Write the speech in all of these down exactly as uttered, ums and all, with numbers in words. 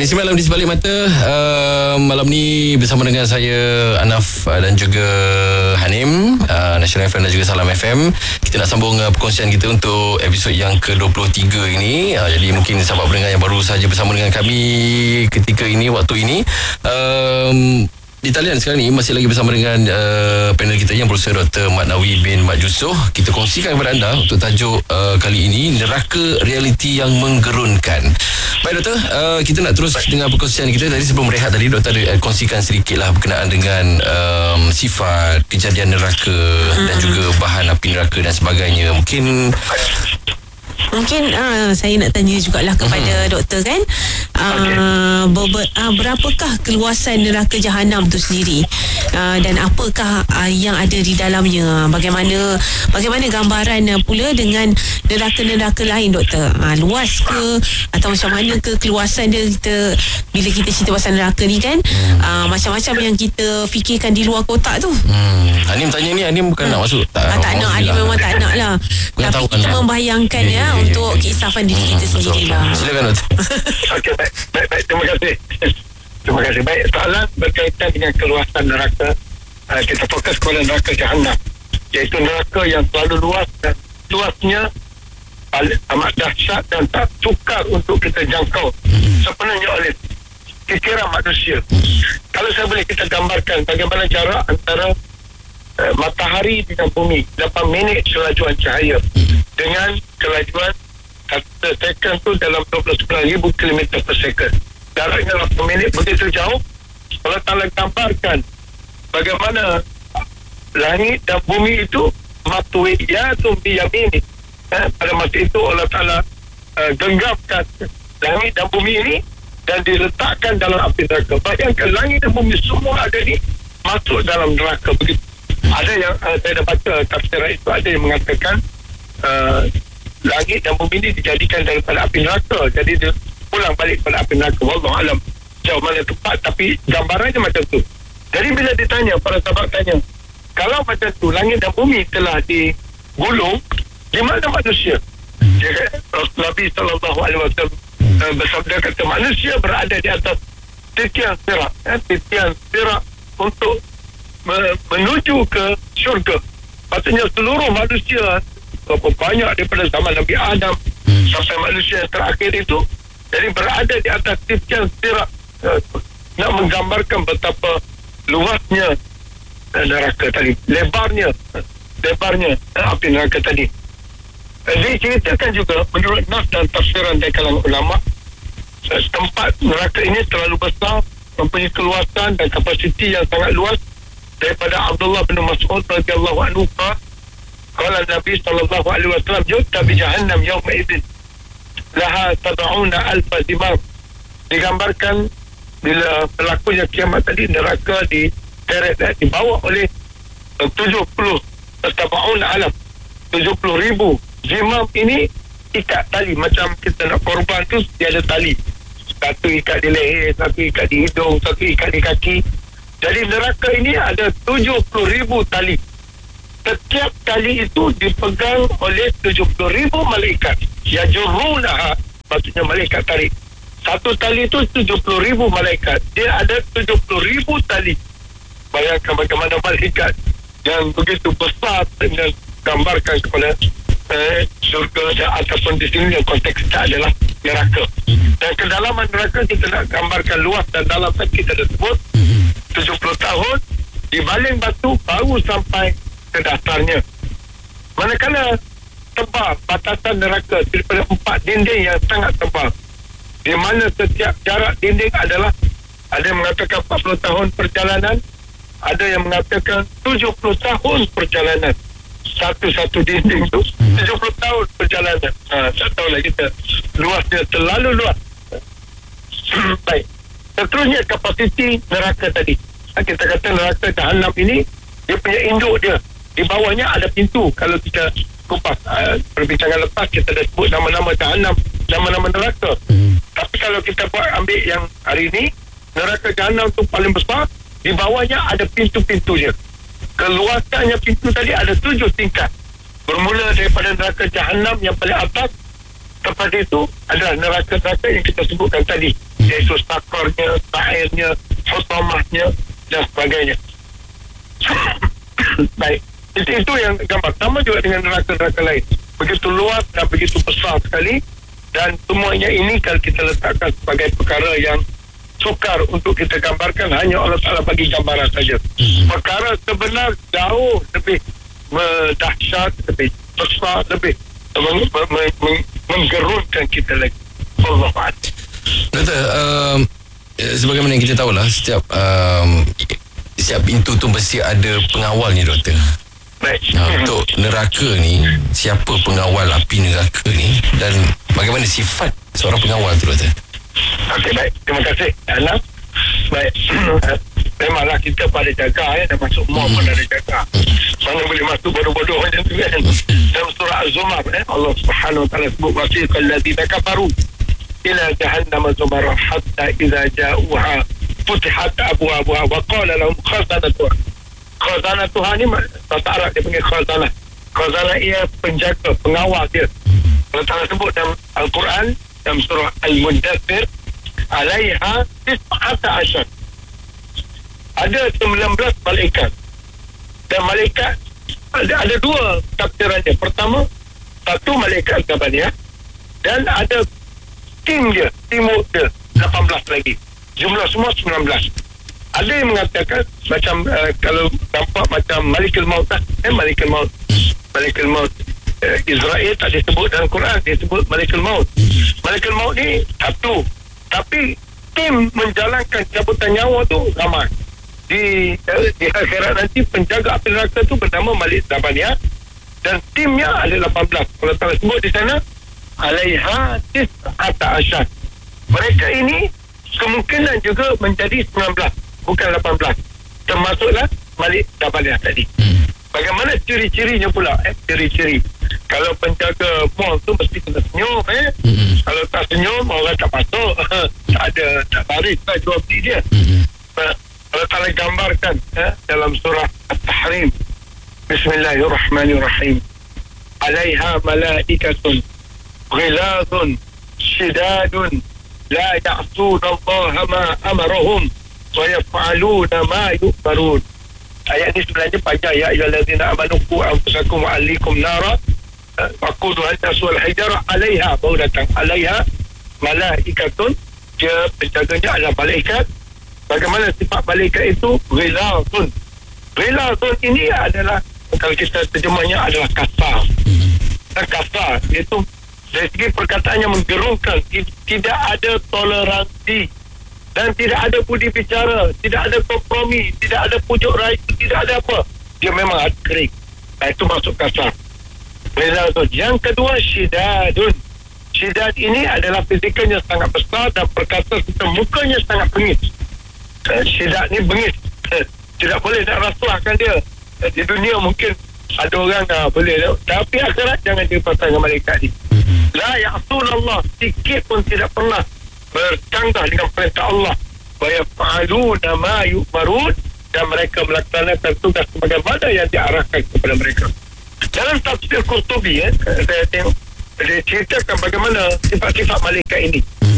Baik, isi malam di sebalik mata. uh, Malam ni bersama dengan saya Anaf uh, dan juga Hanim, uh, National F M dan juga Salam F M. Kita nak sambung uh, perkongsian kita untuk episod yang ke dua puluh tiga ini. uh, Jadi mungkin sahabat pendengar yang baru saja bersama dengan kami ketika ini, waktu ini, um, di talian sekarang ni masih lagi bersama dengan uh, panel kita yang Profesor Doktor Mat Nawi bin Mat Yusof. Kita kongsikan kepada anda untuk tajuk uh, kali ini, neraka realiti yang menggerunkan. Baik Doktor, uh, kita nak terus dengan perkongsian kita. Tadi sebelum rehat tadi Doktor ada kongsikan sedikit lah berkenaan dengan um, sifat kejadian neraka hmm. dan juga bahan api neraka dan sebagainya. Mungkin Mungkin uh, saya nak tanya jugalah kepada uh-huh. doktor kan, uh, okay. ber, uh, berapakah keluasan neraka Jahanam tu sendiri, uh, dan apakah uh, yang ada di dalamnya? Bagaimana bagaimana gambaran uh, pula dengan neraka-neraka lain doktor? Uh, luas ke atau macam mana ke keluasan dia? Kita bila kita cerita pasal neraka ni kan, uh, macam-macam yang kita fikirkan di luar kotak tu. Hmm. Hanim tanya ni, Hanim bukan hmm. nak masuk tak? Ah, tak nak, Hanim memang tak nak lah. Tapi kita kan membayangkan ya, ya, ya untuk keisafan diri kita sendiri lah. Silakan Doktor. Okey, baik, baik, baik, terima kasih. Terima kasih. Baik, soalan berkaitan dengan keluasan neraka. Uh, kita fokus kepada neraka Jahanam, iaitu neraka yang terlalu luas dan luasnya amat dahsyat dan tak sukar untuk kita jangkau sepenuhnya oleh fikiran manusia. Kalau saya boleh kita gambarkan bagaimana jarak antara uh, matahari dengan bumi, lapan minit kelajuan cahaya dengan kelajuan satu second tu dalam dua puluh sembilan ribu kilometer per second. Jaraknya lapan minit begitu jauh. Kalau Allah gambarkan bagaimana langit dan bumi itu matwiyatun biyamini, eh, pada masa itu Allah Ta'ala uh, genggamkan langit dan bumi ini dan diletakkan dalam api neraka. Bayangkan langit dan bumi semua ada ni masuk dalam neraka begitu. Ada yang uh, saya dah baca tafsiran itu, ada yang mengatakan uh, langit dan bumi ini dijadikan daripada api neraka, jadi dia pulang balik pada api neraka. Wallahu alam jauh mana tepat, tapi gambarannya macam tu. Jadi bila ditanya, para sahabat tanya, kalau macam tu langit dan bumi telah digulung, di mana manusia? Dia, Nabi sallallahu alaihi wasallam uh, bersabda kata, manusia berada di atas titian sirat, eh, titian sirat untuk me- menuju ke syurga. Maksudnya seluruh manusia, berapa banyak daripada zaman Nabi Adam hmm. sampai manusia yang terakhir itu, jadi berada di atas titian sirat, uh, nak menggambarkan betapa luasnya uh, neraka tadi, lebarnya uh, lebarnya uh, api neraka tadi. Uh, diceritakan juga menurut nas dan tafsiran dari kalangan ulama, uh, tempat neraka ini terlalu besar, mempunyai keluasan dan kapasiti yang sangat luas. Daripada Abdullah bin Mas'ud radhiyallahu anhu, qala Nabi sallallahu alaihi wasallam, yu'ta bi jahannam yawma idzin laha sab'una alf zimam. Digambarkan bila berlakunya kiamat tadi, neraka diteret, dibawa oleh tujuh puluh sab'una alaf, tujuh puluh ribu zimam. Ini ikat tali, macam kita nak korban tu dia ada tali, satu ikat di leher, satu ikat di hidung, satu ikat di kaki. Jadi neraka ini ada tujuh puluh ribu tali. Setiap tali itu dipegang oleh tujuh puluh ribu malaikat. Ya jurunaha, maksudnya malaikat tarik. Satu tali itu tujuh puluh ribu malaikat. Dia ada tujuh puluh ribu tali. Bayangkan bagaimana malaikat yang begitu besar dengan gambarkan kepada eh, surga dan, ataupun di sini yang konteks kita adalah neraka. Dan kedalaman neraka kita nak gambarkan luas dan dalam tadi kita dah sebut tujuh puluh tahun di baling batu baru sampai ke dasarnya. Manakala tebal batasan neraka daripada empat dinding yang sangat tebal, di mana setiap jarak dinding adalah, ada yang mengatakan empat puluh tahun perjalanan, ada yang mengatakan tujuh puluh tahun perjalanan. Satu-satu dinding tu tujuh puluh tahun perjalanan. Ha, tak tahulah kita, luasnya terlalu luas. Baik, seterusnya kapasiti neraka tadi. Kita kata neraka Jahanam ini, dia punya induk dia, di bawahnya ada pintu. Kalau kita kupas uh, perbincangan lepas, kita dah sebut nama-nama Jahanam, nama-nama neraka. hmm. Tapi kalau kita buat ambil yang hari ini, neraka Jahanam tu paling besar, di bawahnya ada pintu-pintunya. Keluasannya pintu tadi ada tujuh tingkat, bermula daripada neraka Jahanam yang paling atas. Kepada itu adalah neraka-neraka yang kita sebutkan tadi, iaitu sakornya, sa'irnya, hutamahnya dan sebagainya. Baik, itu, itu yang gambar. Sama juga dengan neraka-neraka lain, begitu luas dan begitu besar sekali, dan semuanya ini kalau kita letakkan sebagai perkara yang sukar untuk kita gambarkan, hanya Allah Ta'ala bagi gambaran saja. Hmm. Perkara sebenar jauh lebih dahsyat, lebih besar, lebih meng- meng- meng- menggerunkan kita lagi. Allah Ta'ala. Doktor, um, sebagaimana yang kita tahulah, setiap um, setiap pintu tu mesti ada pengawal ni, Doktor. Baik. Nah, untuk neraka ni, siapa pengawal api neraka ni, dan bagaimana sifat seorang pengawal tu, Doktor? Okey, baik. Terima kasih, Anak. Baik. Memanglah kita pada jaga, ya. Dan masuk mall pun ada jaga. Mana boleh masuk bodoh-bodoh macam tu, kan? Dalam surah Az-Zumar, eh, Allah Subhanahu Wa Taala sebut, wasiqal ladzina kafaru ila jahannam zumara hatta idza ja'uha futihat abwabuha wa qala lahum khazanatuha. Khazanatuha ni bahasa Arab dia panggil khazanah. Khazanah ia penjaga, pengawal dia. Allah Ta'ala sebut dalam Al-Quran, dalam surah Al-Muddathir, alaiha tis'ata asyar, ada sembilan belas malaikat. Dan malaikat ada, ada dua tafsirannya. Pertama, satu malaikat Gabaniyah, dan ada tim dia, timur dia lapan belas lagi. Jumlah semua sembilan belas. Ada yang mengatakan macam uh, kalau nampak macam Malikul Maut lah, eh, Malikul Maut Malikul Maut uh, Israel tak disebut dalam Quran, dia sebut Malikul Maut. Malikul Maut ni satu, tapi tim menjalankan cabutan nyawa tu ramai. Di uh, di akhirat nanti penjaga api neraka tu bernama Malik Zabaniyah, dan timnya ada lapan belas. Kalau tak sebut di sana alaiha tis'ata asyar. Mereka ini kemungkinan juga menjadi sembilan belas, bukan lapan belas. Termasuklah Malik Zabaniyah tadi. Bagaimana ciri-cirinya pula? Eh, ciri-ciri. Kalau penjaga mall tu mesti kena senyum, eh. Mm-hmm. Kalau tak senyum, orang tak masuk. Tak ada, tak baris lah jual beli dia. Mm-hmm. Kalau tak boleh gambarkan, eh, dalam surah At-Tahrim, Bismillahirrahmanirrahim. Alaiha malaikatun ghilazun shidadun la ya'suna Allah ma amarahum wa yaf'aluna ma yu'marun. Ayat ni sebenarnya panjang. Ya ayyuhallazina amanu qu anfusakum wa ahlikum nara waquduha an-nas wal hijara alaiha, baru datang alaiha malaikatun, dia penjaganya adalah malaikat. Bagaimana sifat malaikat itu? Ghilazun. Ghilazun ini adalah, kalau kita terjemahnya, adalah kasar. Dan kasar itu dari segi perkataannya menggerungkan, tidak ada toleransi dan tidak ada budi bicara, tidak ada kompromi, tidak ada pujuk rayu, tidak ada apa. Dia memang ada kering. Nah, itu masuk kasar. Yang kedua, syidadun. Syidad ini adalah fizikalnya sangat besar dan perkata kita mukanya sangat bengis. Syidad ni bengis. Tidak boleh nak rasuahkan dia. Di dunia mungkin ada orang uh, boleh, tapi akhirat jangan dipasang dengan malaikat ni. La ya'sunallah, sikit pun tidak pernah bercanggah dengan perintah Allah. Wa yaf'aluna ma yu'marun, dan mereka melaksanakan tugas sebagaimana yang diarahkan kepada mereka. Dalam tafsir Qurtubi, eh, saya tengok dia ceritakan bagaimana sifat-sifat malaikat ini.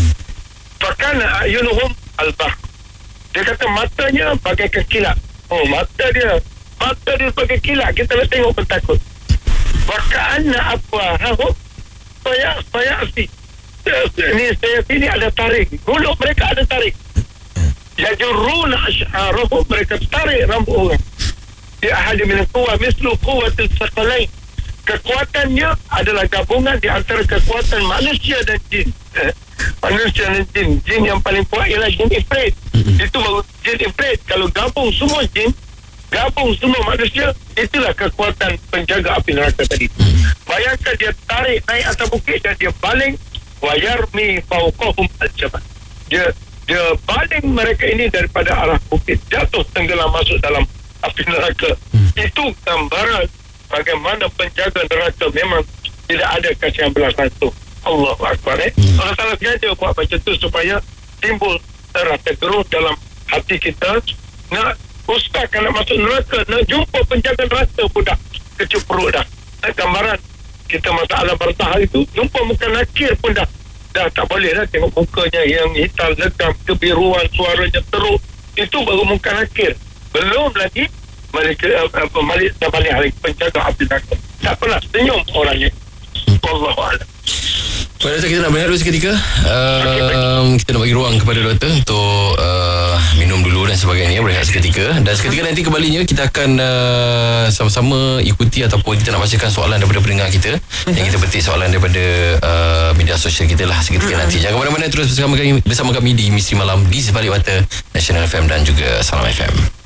Fakana ayunuhum al-bahr, dia kata matanya bagaikan kilat. Oh, mata dia mata dia sebagai kilat, kita nak tengok pun takut. Waka'anna afwahahum saya saya si ini saya sini ada tarik, mulut mereka ada tarik. Yajuruna ash'arahum, mereka tarik rambut orang. Di ahadi min quwwa mislu quwwatil thaqalain, kekuatannya adalah gabungan di antara kekuatan manusia dan jin. Eh, manusia dan jin. Jin yang paling kuat ialah jin ifrit. Itu baru jin ifrit. Kalau gabung semua jin, gabung semua manusia, itulah kekuatan penjaga api neraka tadi. Bayangkan dia tarik naik atas bukit dan dia baling, wa yarmi fawqahum al-jabal. Dia dia baling mereka ini daripada arah bukit, jatuh tenggelam masuk dalam api neraka. Itu gambaran bagaimana penjaga neraka memang tidak ada kasihan belas kasihan. Allahu Akbar, eh. Allah Ta'ala sengaja buat macam tu supaya timbul rasa gerus dalam hati kita. Nak ustaz kan nak masuk neraka, nak jumpa penjaga neraka pun dah kecup perut dah. Eh, gambaran kita masuk alam barzah itu, jumpa muka nakir pun dah dah tak boleh dah tengok mukanya yang hitam legam, kebiruan, suaranya teruk. Itu baru mungkar-nakir. Belum lagi mereka uh, Malik Sabani hari penjaga api neraka. Tak pernah senyum orangnya. Wallahualam. Pak Doktor, kita nak berehat dulu seketika. Uh, kita nak bagi ruang kepada doktor untuk uh, minum dulu dan sebagainya, berehat seketika. Dan seketika nanti kembalinya kita akan uh, sama-sama ikuti ataupun kita nak bacakan soalan daripada pendengar kita. Yang kita petik soalan daripada uh, media sosial kita lah seketika nanti. Jangan mana-mana, terus bersama kami, bersama kami di Misteri Malam di Sebalik Mata Nasional F M dan juga Salam F M.